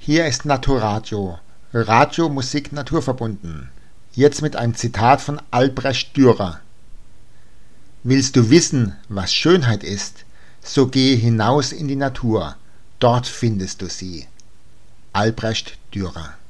Hier ist Naturadio, Radio Musik naturverbunden. Jetzt mit einem Zitat von Albrecht Dürer. Willst du wissen, was Schönheit ist, so gehe hinaus in die Natur, dort findest du sie. Albrecht Dürer.